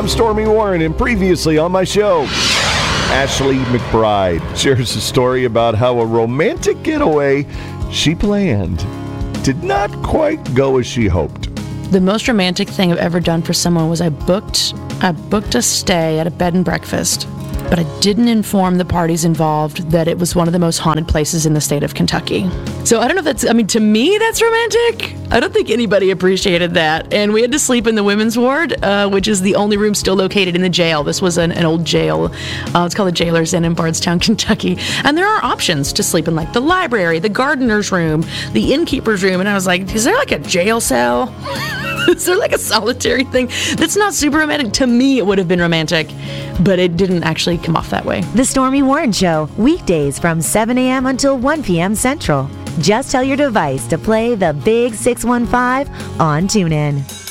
I'm Stormy Warren, and previously on my show, Ashley McBride shares a story about how a romantic getaway she planned did not quite go as she hoped. The most romantic thing I've ever done for someone was I booked a stay at a bed and breakfast, but I didn't inform the parties involved that it was one of the most haunted places in the state of Kentucky. So I don't know if to me, that's romantic. I don't think anybody appreciated that. And we had to sleep in the women's ward, which is the only room still located in the jail. This was an old jail. It's called the Jailer's Inn in Bardstown, Kentucky. And there are options to sleep in, like the library, the gardener's room, the innkeeper's room. And I was like, is there like a jail cell? Is there like a solitary thing? That's not super romantic. To me, it would have been romantic, but it didn't actually come off that way. The Stormy Warren Show, weekdays from 7 a.m. until 1 p.m. Central. Just tell your device to play the Big 615 on TuneIn.